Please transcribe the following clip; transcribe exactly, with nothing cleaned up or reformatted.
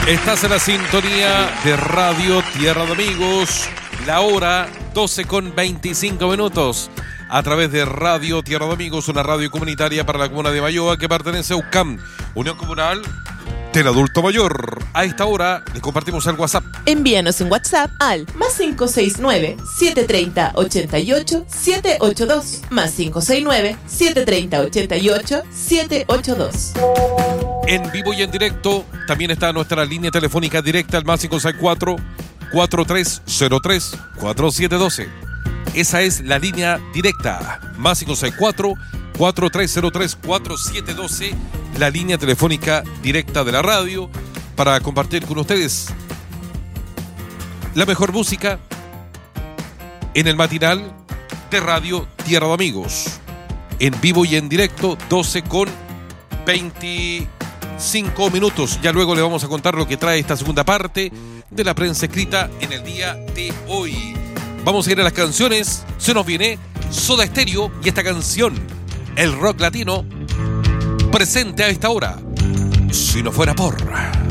Estás en la sintonía de Radio Tierra de Amigos, la hora doce con veinticinco minutos, a través de Radio Tierra de Amigos, una radio comunitaria para la comuna de Mayoa que pertenece a U C A M, Unión Comunal del Adulto Mayor. A esta hora les compartimos el WhatsApp. Envíanos un WhatsApp al más cinco seis nueve, siete tres cero, ocho ocho, siete ocho dos, más cinco seis nueve, siete tres cero, ocho ocho, siete ocho dos. En vivo y en directo también está nuestra línea telefónica directa al más cinco seis cuatro, cuatro tres cero tres, cuatro siete uno dos. Esa es la línea directa, más cinco seis cuatro, cuatro tres cero tres, cuatro siete uno dos, la línea telefónica directa de la radio para compartir con ustedes la mejor música en el matinal de Radio Tierra de Amigos. En vivo y en directo, doce con veinticinco minutos. Ya luego le vamos a contar lo que trae esta segunda parte de la prensa escrita en el día de hoy. Vamos a ir a las canciones. Se nos viene Soda Stereo y esta canción, el rock latino, presente a esta hora. Si no fuera por...